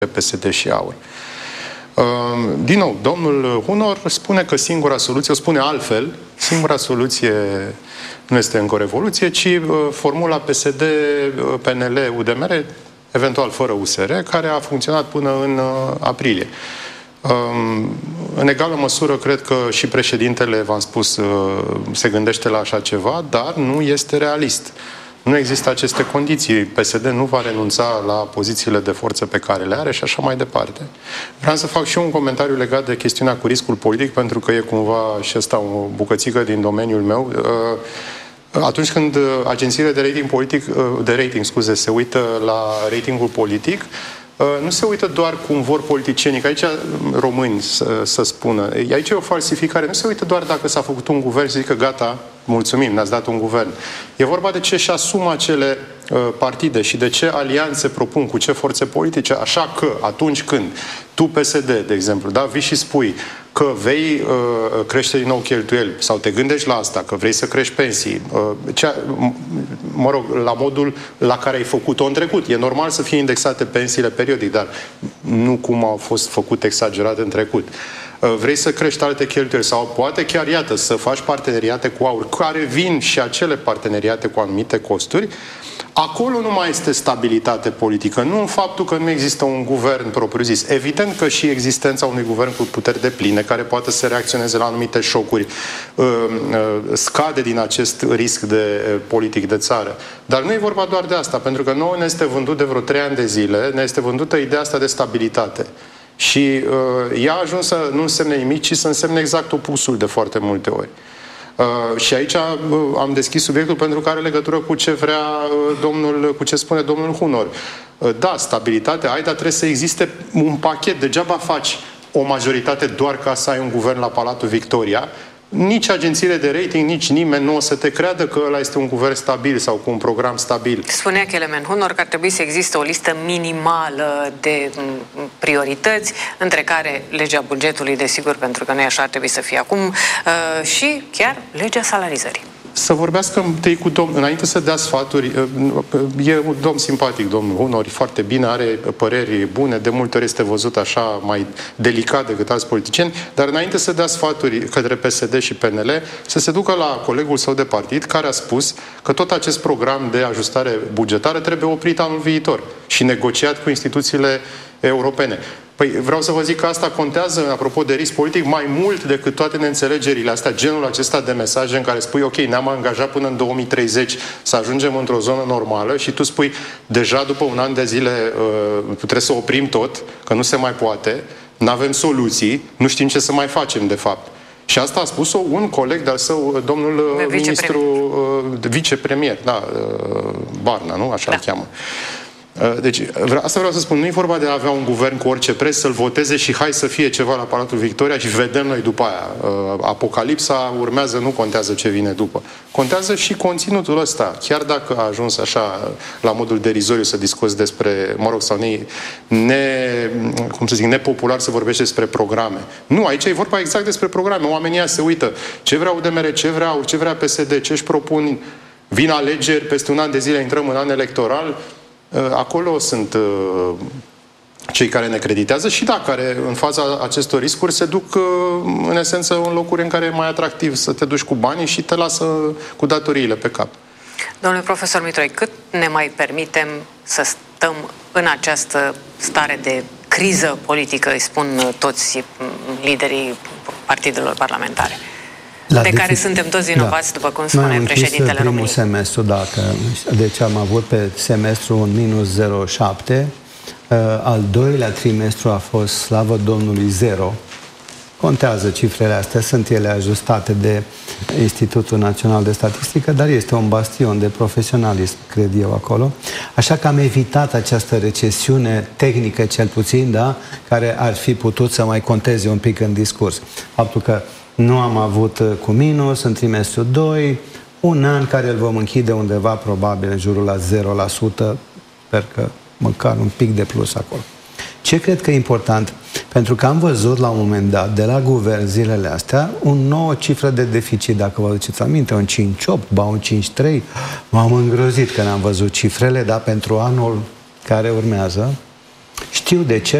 PSD și AUR. Din nou, domnul Hunor spune că singura soluție, o spune altfel, singura soluție nu este încă o revoluție, ci formula PSD, PNL, UDMR, eventual fără USR, care a funcționat până în aprilie. În egală măsură, cred că și președintele, v-am spus, se gândește la așa ceva, dar nu este realist. Nu există aceste condiții. PSD nu va renunța la pozițiile de forță pe care le are și așa mai departe. Vreau să fac și un comentariu legat de chestiunea cu riscul politic, pentru că e cumva și ăsta o bucățică din domeniul meu. Atunci când agențiile de rating se uită la ratingul politic, nu se uită doar cum vor politicienii, că aici români să spună. Aici e o falsificare. Nu se uită doar dacă s-a făcut un guvern și zică gata, mulțumim, ne-ați dat un guvern. E vorba de ce își asumă acele partide și de ce alianțe propun, cu ce forțe politice, așa că atunci când tu, PSD, de exemplu, da, vii și spui că vei crește din nou cheltuieli sau te gândești la asta, că vrei să crești pensii, mă rog, la modul la care ai făcut-o în trecut. E normal să fie indexate pensiile periodic, dar nu cum au fost făcute exagerat în trecut. Vrei să crești alte cheltuieli sau poate chiar, iată, să faci parteneriate cu AUR, care vin și acele parteneriate cu anumite costuri, acolo nu mai este stabilitate politică, nu în faptul că nu există un guvern propriu-zis. Evident că și existența unui guvern cu puteri depline, care poate să reacționeze la anumite șocuri, scade din acest risc de politic de țară. Dar nu e vorba doar de asta, pentru că nouă ne este vândut de vreo 3 ani de zile, ne este vândută ideea asta de stabilitate. Și ea a ajuns să nu însemne nimic, ci să însemne exact opusul de foarte multe ori. Și aici am deschis subiectul pentru că are legătură cu ce vrea cu ce spune domnul Hunor. Da, stabilitate, dar trebuie să existe un pachet. Degeaba faci o majoritate doar ca să ai un guvern la Palatul Victoria. Nici agențiile de rating, nici nimeni nu o să te creadă că ăla este un guvern stabil sau cu un program stabil. Spunea Kelemen Hunor că ar trebui să existe o listă minimală de priorități, între care legea bugetului, desigur, pentru că nu e așa, ar trebui să fie acum, și chiar legea salarizării. Să vorbească întâi cu domnul, înainte să dea sfaturi. E un domn simpatic, domnul Hunor, foarte bine, are păreri bune, de multe ori este văzut așa mai delicat decât alți politicieni, dar înainte să dea sfaturi către PSD și PNL, să se ducă la colegul său de partid, care a spus că tot acest program de ajustare bugetară trebuie oprit anul viitor și negociat cu instituțiile europene. Păi vreau să vă zic că asta contează, apropo de risc politic, mai mult decât toate neînțelegerile astea, genul acesta de mesaje în care spui, ok, ne-am angajat până în 2030 să ajungem într-o zonă normală și tu spui, deja după un an de zile trebuie să oprim tot, că nu se mai poate, n-avem soluții, nu știm ce să mai facem de fapt. Și asta a spus-o un coleg de-al său, domnul vicepremier, da, Barna, nu? Așa îl cheamă. Deci, asta vreau să spun, nu e vorba de a avea un guvern cu orice preț, să-l voteze și hai să fie ceva la Palatul Victoria și vedem noi după aia. Apocalipsa urmează, nu contează ce vine după. Contează și conținutul ăsta. Chiar dacă a ajuns așa, la modul derizoriu să discuți despre, mă rog, sau nepopular să vorbești despre programe. Nu, aici e vorba exact despre programe. Oamenii se uită ce vrea UDMR, ce vrea AUR, ce vrea PSD, ce își propun. Vin alegeri, peste un an de zile intrăm în an electoral. Acolo sunt cei care ne creditează și care în faza acestor riscuri se duc în esență în locuri în care e mai atractiv să te duci cu banii și te lasă cu datoriile pe cap. Domnule profesor Mitroi, cât ne mai permitem să stăm în această stare de criză politică, îi spun toți liderii partidelor parlamentare? De care suntem toți vinovați, după cum spune președintele României. Primul semestru, deci am avut pe semestru un minus 0,7, al doilea trimestru a fost, slavă Domnului, 0. Contează cifrele astea, sunt ele ajustate de Institutul Național de Statistică, dar este un bastion de profesionalism, cred eu, acolo. Așa că am evitat această recesiune tehnică, cel puțin, care ar fi putut să mai conteze un pic în discurs. Faptul că nu am avut cu minus în trimestru 2, un an care îl vom închide undeva probabil în jurul la 0%, sper că măcar un pic de plus acolo. Ce cred că e important? Pentru că am văzut la un moment dat de la guvern zilele astea o nouă cifră de deficit, dacă vă aduceți aminte, un 5,8, ba un 5,3. M-am îngrozit când am văzut cifrele, pentru anul care urmează. Știu de ce,